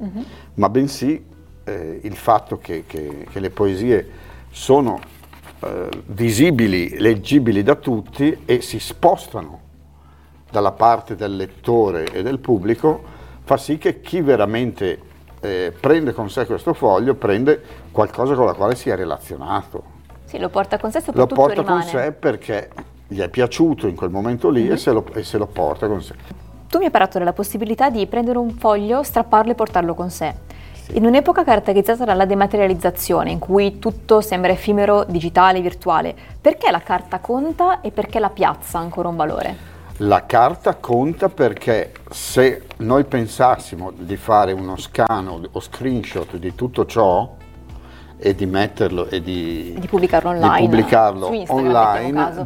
ma bensì il fatto che le poesie sono visibili, leggibili da tutti e si spostano dalla parte del lettore e del pubblico, fa sì che chi veramente prende con sé questo foglio prende qualcosa con la quale si è relazionato. Sì, lo porta con sé, soprattutto lo porta rimane. con sé perché gli è piaciuto in quel momento lì e se lo porta con sé. Tu mi hai parlato della possibilità di prendere un foglio, strapparlo e portarlo con sé. In un'epoca caratterizzata dalla dematerializzazione, in cui tutto sembra effimero, digitale, virtuale, perché la carta conta e perché la piazza ha ancora un valore? La carta conta perché se noi pensassimo di fare uno scan o screenshot di tutto ciò e di metterlo e di pubblicarlo online, di pubblicarlo su Instagram, online,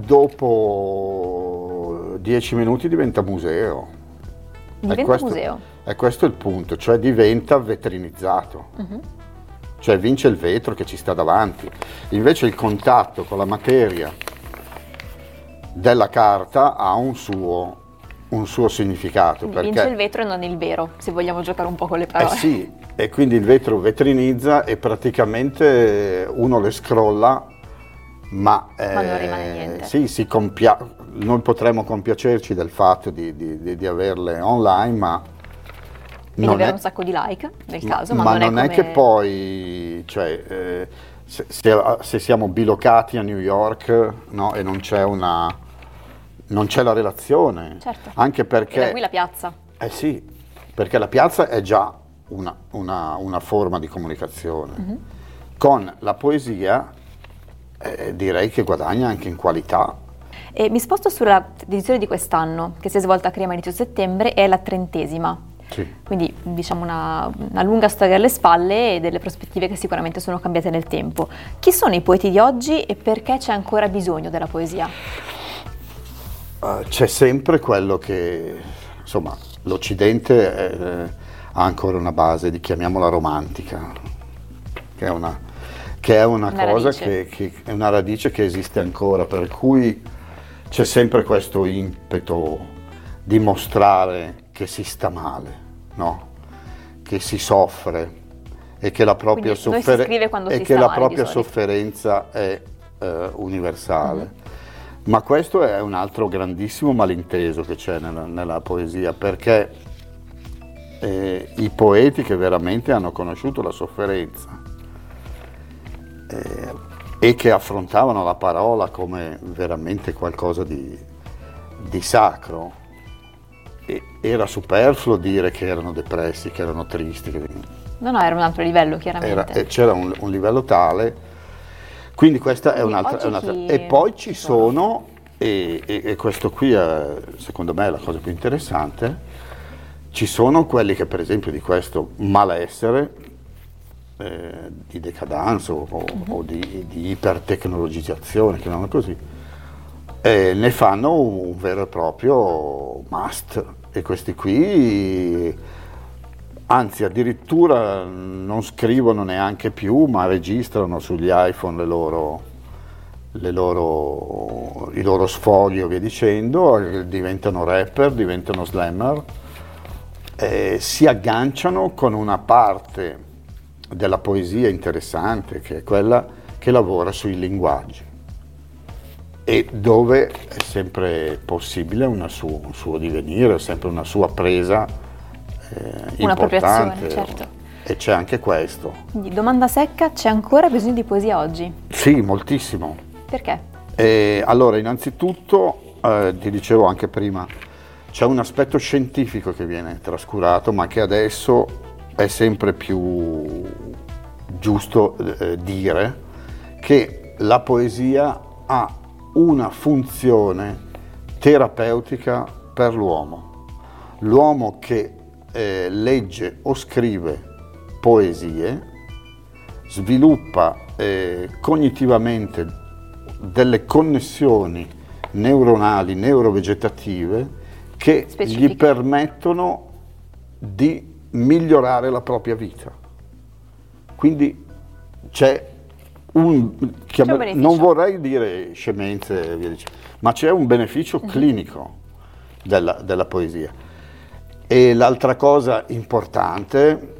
dopo 10 minuti diventa museo. Museo. E questo è il punto, cioè diventa vetrinizzato, cioè vince il vetro che ci sta davanti. Invece il contatto con la materia della carta ha un suo significato. Quindi vince il vetro e non il vero, se vogliamo giocare un po' con le parole. Sì, e quindi il vetro vetrinizza e praticamente uno le scrolla, ma non rimane niente. Sì, noi potremmo compiacerci del fatto di averle online, ma e di avere un sacco di like nel caso, ma non è che poi, cioè, se siamo bilocati a New York, no, e non c'è la relazione. Certo. Anche perché e da qui la piazza. Sì, perché la piazza è già una forma di comunicazione. Con la poesia direi che guadagna anche in qualità. E mi sposto sulla edizione di quest'anno, che si è svolta a Crema inizio settembre, è la 30ª. Sì. Quindi diciamo una lunga storia alle spalle e delle prospettive che sicuramente sono cambiate nel tempo. Chi sono i poeti di oggi e perché c'è ancora bisogno della poesia? C'è sempre quello che, insomma, l'Occidente ha ancora una base, chiamiamola romantica, che è una cosa radice. che è una radice che esiste ancora, per cui c'è sempre questo impeto di mostrare che si sta male, no? Che si soffre e che la propria sofferenza è universale. Ma questo è un altro grandissimo malinteso che c'è nella poesia, perché i poeti che veramente hanno conosciuto la sofferenza e che affrontavano la parola come veramente qualcosa di sacro, era superfluo dire che erano depressi, che erano tristi. No, era un altro livello, chiaramente. C'era un livello tale. Quindi questa è un'altra. E poi ci sono, e questo qui è, secondo me, è la cosa più interessante, ci sono quelli che per esempio di questo malessere, di decadence o di ipertecnologizzazione, chiamiamolo così, ne fanno un vero e proprio must. E questi qui, anzi addirittura non scrivono neanche più, ma registrano sugli iPhone i loro sfoghi o via dicendo, diventano rapper, diventano slammer, si agganciano con una parte della poesia interessante, che è quella che lavora sui linguaggi e dove è sempre possibile un suo divenire, è sempre una sua presa importante, certo. E c'è anche questo. Quindi, domanda secca, c'è ancora bisogno di poesia oggi? Sì, moltissimo. Perché? Allora, innanzitutto, ti dicevo anche prima, c'è un aspetto scientifico che viene trascurato, ma che adesso è sempre più giusto dire, che la poesia ha una funzione terapeutica per l'uomo. L'uomo che legge o scrive poesie sviluppa cognitivamente delle connessioni neuronali, neurovegetative che gli permettono di migliorare la propria vita. Quindi c'è non vorrei dire scemenze, via dicendo, ma c'è un beneficio clinico della poesia. E l'altra cosa importante